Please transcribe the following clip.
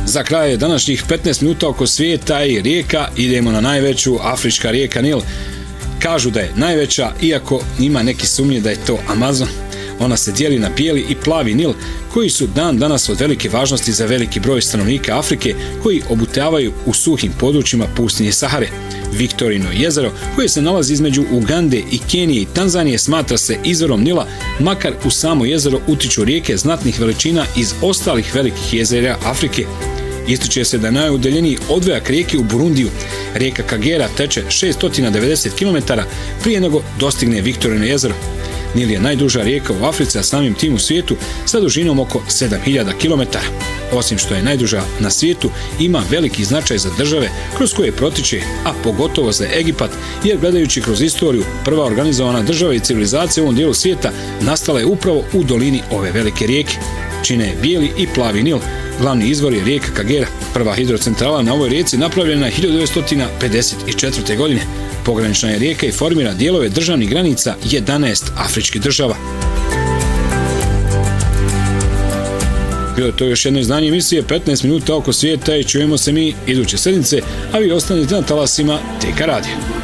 Za kraj današnjih 15 minuta oko svijeta i rijeka idemo na najveću, afrička rijeka Nil. Kažu da je najveća, iako ima neki sumnje da je to Amazon. Ona se dijeli na bijeli i plavi Nil, koji su dan danas od velike važnosti za veliki broj stanovnika Afrike koji obitavaju u suhim područjima pustinje Sahare. Viktorino jezero, koje se nalazi između Ugande i Kenije i Tanzanije, smatra se izvorom Nila, makar u samo jezero utiču rijeke znatnih veličina iz ostalih velikih jezera Afrike. Ističe se da je najudaljeniji odvojak rijeke u Burundiju. Rijeka Kagera teče 690 km prije nego dostigne Viktorino jezero. Nil je najduža rijeka u Africi, a samim tim u svijetu, sa dužinom oko 7000 km. Osim što je najduža na svijetu, ima veliki značaj za države kroz koje protiče, a pogotovo za Egipat, jer gledajući kroz istoriju, prva organizovana država i civilizacija u ovom dijelu svijeta nastala je upravo u dolini ove velike rijeke. Čine je bijeli i plavi Nil. Glavni izvor je rijeka Kagera. Prva hidrocentrala na ovoj rijeci napravljena je 1954. godine. Pogranična je rijeka i formira dijelove državnih granica 11 afričkih država. Bilo je to još jedno izdanje emisije 15 minuta oko svijeta i čujemo se mi iduće sedmice, a vi ostanite na talasima TK radija.